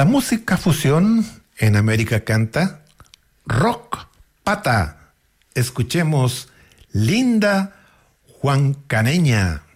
la música fusión en América canta rock pata. Escuchemos Linda Huancaneña.